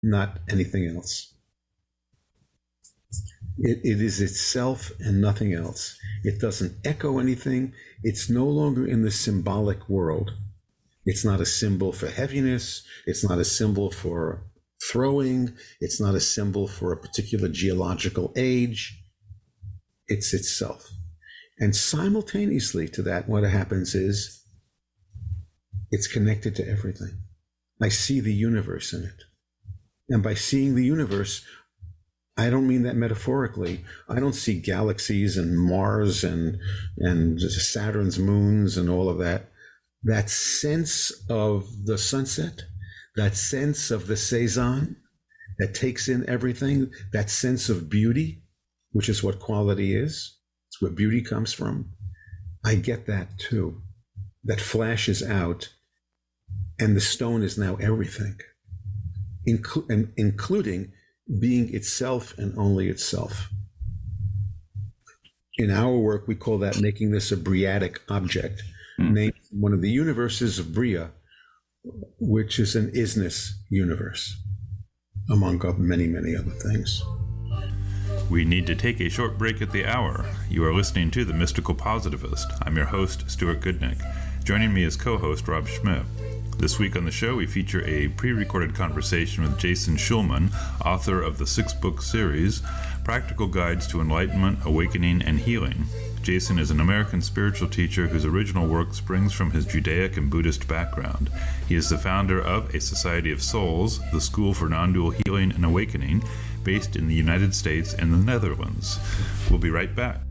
not anything else. It is itself and nothing else. It doesn't echo anything. It's no longer in the symbolic world. It's not a symbol for heaviness. It's not a symbol for throwing. It's not a symbol for a particular geological age. It's itself. And simultaneously to that, what happens is it's connected to everything. I see the universe in it. And by seeing the universe, I don't mean that metaphorically. I don't see galaxies and Mars and Saturn's moons and all of that. That sense of the sunset, that sense of the Cezanne that takes in everything, that sense of beauty, which is what quality is. It's where beauty comes from. I get that too. That flashes out, and the stone is now everything, including being itself and only itself. In our work, we call that making this a Briatic object, named one of the universes of Bria, which is an isness universe, among many, many other things. We need to take a short break at the hour. You are listening to The Mystical Positivist. I'm your host, Stuart Goodnick. Joining me as co-host, Rob Schmidt. This week on the show, we feature a pre-recorded conversation with Jason Schulman, author of the 6-book series, Practical Guides to Enlightenment, Awakening, and Healing. Jason is an American spiritual teacher whose original work springs from his Judaic and Buddhist background. He is the founder of A Society of Souls, the School for Non-Dual Healing and Awakening, based in the United States and the Netherlands. We'll be right back.